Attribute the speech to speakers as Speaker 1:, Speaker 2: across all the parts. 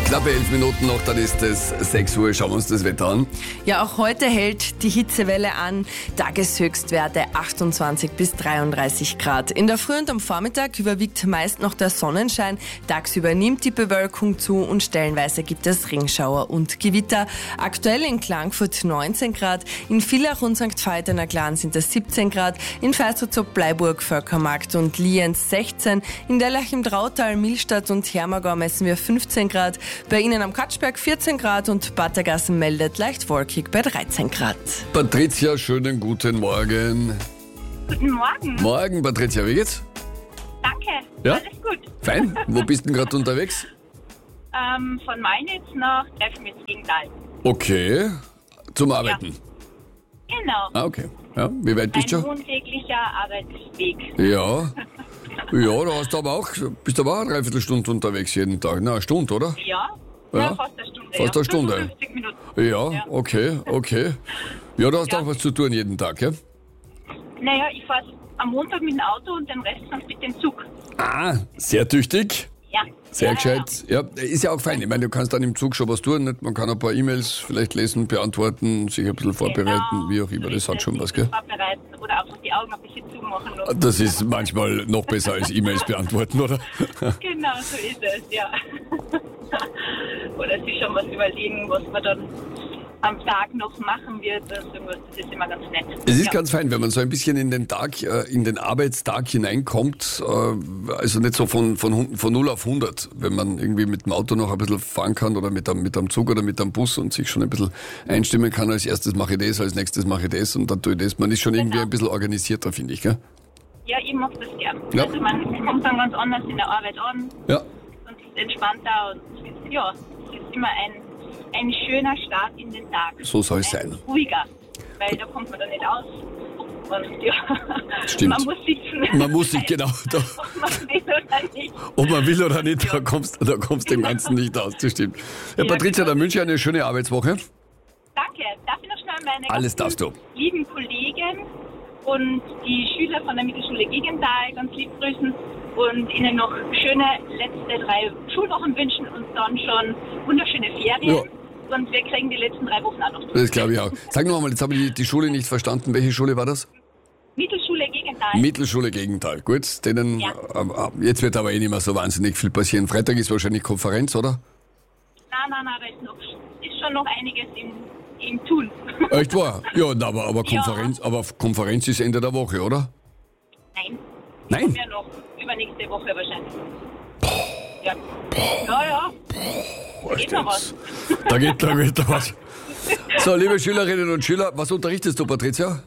Speaker 1: Knappe 11 Minuten noch, dann ist es 6 Uhr. Schauen wir uns das Wetter an.
Speaker 2: Ja, auch heute hält die Hitzewelle an. Tageshöchstwerte 28 bis 33 Grad. In der Früh und am Vormittag überwiegt meist noch der Sonnenschein. Tagsüber nimmt die Bewölkung zu und stellenweise gibt es Ringschauer und Gewitter. Aktuell in Klagenfurt 19 Grad, in Villach und St. Veit an der Glan sind es 17 Grad, in Feistritz-ob Bleiburg, Völkermarkt und Lienz 16, in Dellach im Drautal, Millstatt und Hermagau messen wir 15 Grad, bei Ihnen am Katschberg 14 Grad und Battergassen meldet leicht wolkig bei 13 Grad.
Speaker 1: Patricia, schönen guten Morgen.
Speaker 3: Guten Morgen.
Speaker 1: Morgen, Patricia, wie geht's?
Speaker 3: Danke.
Speaker 1: Ja?
Speaker 3: Alles gut.
Speaker 1: Fein. Wo bist du denn gerade unterwegs?
Speaker 3: Von Mainitz nach Treffmitz-Gegental.
Speaker 1: Okay. Zum Arbeiten?
Speaker 3: Genau.
Speaker 1: Ah, okay. Ja, wie weit bist du
Speaker 3: Ein
Speaker 1: schon?
Speaker 3: untäglicher Arbeitsweg.
Speaker 1: Ja. Ja, da hast du aber auch, bist du aber auch eine Dreiviertelstunde unterwegs jeden Tag. Na, eine Stunde, oder?
Speaker 3: Ja.
Speaker 1: Ja.
Speaker 3: Fast eine Stunde.
Speaker 1: Fast eine Stunde.
Speaker 3: 55 Minuten.
Speaker 1: Ja,
Speaker 3: Ja.
Speaker 1: okay. Ja, da hast du
Speaker 3: Ja.
Speaker 1: auch was zu tun jeden Tag, ja?
Speaker 3: Naja, ich fahre am Montag mit dem Auto und den Rest dann mit dem Zug.
Speaker 1: Ah, sehr tüchtig.
Speaker 3: Ja.
Speaker 1: Sehr
Speaker 3: ja,
Speaker 1: gescheit. Ja, ist ja auch fein. Ich meine, du kannst dann im Zug schon was tun. Nicht? Man kann ein paar E-Mails vielleicht lesen, beantworten, sich ein bisschen vorbereiten,
Speaker 3: Genau.
Speaker 1: wie auch immer. Das hat schon was, gell?
Speaker 3: Vorbereiten oder einfach die Augen ein bisschen zumachen lassen.
Speaker 1: Das ist manchmal noch besser als E-Mails beantworten, oder?
Speaker 3: Genau, so ist es, ja. Oder sich schon was überlegen, was man dann am Tag noch machen wird. Das ist immer ganz nett.
Speaker 1: Es ist
Speaker 3: ja.
Speaker 1: ganz fein, wenn man so ein bisschen in den Tag, in den Arbeitstag hineinkommt, also nicht so von 0 auf 100, wenn man irgendwie mit dem Auto noch ein bisschen fahren kann oder mit dem Zug oder mit dem Bus und sich schon ein bisschen einstimmen kann, als erstes mache ich das, als nächstes mache ich das und dann tue ich das. Man ist schon irgendwie
Speaker 3: Genau.
Speaker 1: ein bisschen organisierter, finde ich, gell?
Speaker 3: Ja, ich mag das gern.
Speaker 1: Ja.
Speaker 3: Also man kommt dann ganz anders in der Arbeit an
Speaker 1: Ja.
Speaker 3: und ist entspannter und ja, es ist immer ein schöner Start in den Tag.
Speaker 1: So soll es sein.
Speaker 3: Ruhiger, weil da kommt man dann nicht aus. Und ja,
Speaker 1: Stimmt.
Speaker 3: man muss sitzen.
Speaker 1: Man muss sich genau, da,
Speaker 3: Ob man will oder nicht.
Speaker 1: ob man will oder nicht, da kommst du dem Ganzen nicht aus, das stimmt. Ja, Patricia, dann wünsche ich eine schöne Arbeitswoche.
Speaker 3: Danke. Darf ich noch schnell meine
Speaker 1: Alles
Speaker 3: ganzen
Speaker 1: darfst du.
Speaker 3: lieben Kollegen und die Schüler von der Mittelschule Gegental ganz lieb grüßen und ihnen noch schöne letzte 3 Schulwochen wünschen und dann schon wunderschöne Ferien.
Speaker 1: Ja.
Speaker 3: Und wir kriegen die letzten 3 Wochen auch noch durch.
Speaker 1: Das glaube ich auch. Sag noch einmal, jetzt habe ich die Schule nicht verstanden. Welche Schule war das?
Speaker 3: Mittelschule Gegental.
Speaker 1: Mittelschule Gegental. Gut, denen,
Speaker 3: Ja.
Speaker 1: jetzt wird aber eh nicht mehr so wahnsinnig viel passieren. Freitag ist wahrscheinlich Konferenz, oder?
Speaker 3: Nein, da ist schon noch einiges im Tun.
Speaker 1: Echt wahr? Ja, na, aber
Speaker 3: Ja.
Speaker 1: Konferenz ist Ende der Woche, oder?
Speaker 3: Nein.
Speaker 1: Nein?
Speaker 3: Ja, noch übernächste Woche wahrscheinlich. Ja. Ja. Da geht noch was.
Speaker 1: Da geht noch was. So, liebe Schülerinnen und Schüler, was unterrichtest du, Patricia?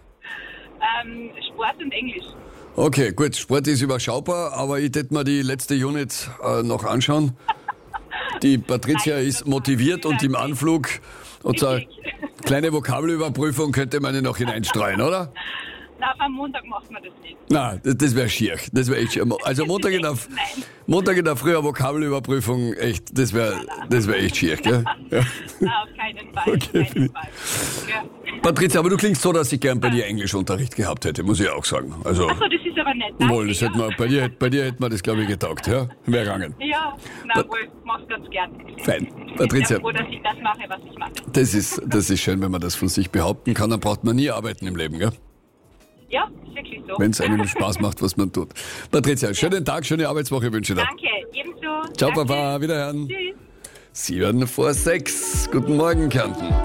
Speaker 3: Sport und Englisch.
Speaker 1: Okay, gut, Sport ist überschaubar, aber ich hätte mir die letzte Unit noch anschauen. Die Patricia
Speaker 3: Nein,
Speaker 1: ist
Speaker 3: das
Speaker 1: motiviert
Speaker 3: macht
Speaker 1: und im Anflug und so eine
Speaker 3: Wirklich.
Speaker 1: kleine Vokabelüberprüfung könnte man ja noch hineinstreuen, oder?
Speaker 3: Na, am Montag macht man das nicht.
Speaker 1: Nein, das wäre schier. Das wäre echt schier. Also Montag in der Früh eine Vokabelüberprüfung, echt, das wär echt schier, gell? Ja.
Speaker 3: Na, auf keinen Fall.
Speaker 1: Okay,
Speaker 3: auf keinen Fall. Ja.
Speaker 1: Patricia, aber du klingst so, dass ich gern bei dir Englischunterricht gehabt hätte, muss ich auch sagen. Also,
Speaker 3: Achso, das ist aber nett.
Speaker 1: wohl, das hätte man, bei dir hätte man das, glaube ich, getaugt, ja? Wäre gegangen.
Speaker 3: Ja, na wohl, mach's ganz gern.
Speaker 1: Fein.
Speaker 3: Ich bin
Speaker 1: Patricia,
Speaker 3: sehr froh, dass ich das mache, was ich mache.
Speaker 1: das ist schön, wenn man das von sich behaupten kann, dann braucht man nie arbeiten im Leben, gell?
Speaker 3: Ja, ist wirklich so.
Speaker 1: Wenn es einem Spaß macht, was man tut. Patricia, schönen Tag, schöne Arbeitswoche wünsche ich dir.
Speaker 3: Danke, ebenso.
Speaker 1: Ciao,
Speaker 3: Danke.
Speaker 1: Papa, wiederhören.
Speaker 3: Tschüss.
Speaker 1: 7 vor 6. Guten Morgen, Kärnten.